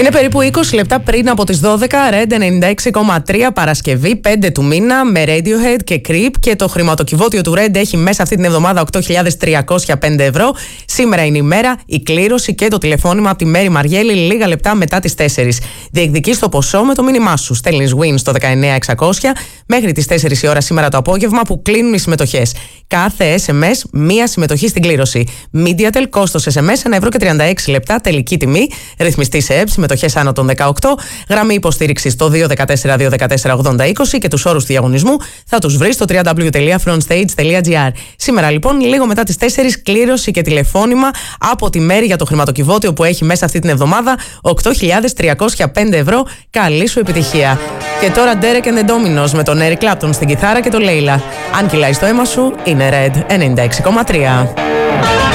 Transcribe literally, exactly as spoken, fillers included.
Είναι περίπου είκοσι λεπτά πριν από τις δώδεκα, Red ενενήντα έξι κόμμα τρία, Παρασκευή πέντε του μήνα, με Radiohead και Creep, και το χρηματοκιβώτιο του Red έχει μέσα αυτή την εβδομάδα οκτώ χιλιάδες τριακόσια πέντε ευρώ. Σήμερα είναι η μέρα, η κλήρωση και το τηλεφώνημα από τη Μέρη Μαριέλη λίγα λεπτά μετά τις τέσσερις. Διεκδικείς το ποσό με το μήνυμά σου. Στέλνεις win στο δεκαεννέα εξακόσια μέχρι τις τέσσερις η ώρα σήμερα το απόγευμα που κλείνουν οι συμμετοχές. Κάθε ες εμ ες μία συμμετοχή στην κλήρωση. Mediatel, κόστος ες εμ ες ένα ευρώ και τριάντα έξι λεπτά, τελική τιμή. Ρυθμιστή σε ΕΕΠ, συμμετοχές άνω των δεκαοκτώ. Γραμμή υποστήριξης στο δύο ένα τέσσερα δύο ένα τέσσερα ογδόντα είκοσι και τους όρους του διαγωνισμού θα τους βρεις στο double-u double-u double-u τελεία frontstage τελεία gr. Σήμερα λοιπόν, λίγο μετά τις τέσσερις, κλήρωση και τηλεφώνημα από τη Μέρη για το χρηματοκιβώτιο που έχει μέσα αυτή την εβδομάδα οκτώ χιλιάδες τριακόσια πέντε ευρώ. Καλή σου επιτυχία. Και τώρα Derek and the Dominos με τον Eric Clapton στην κιθάρα και το Leila. Αν κυλάει στο αίμα σου, είναι Red ενενήντα έξι κόμμα τρία.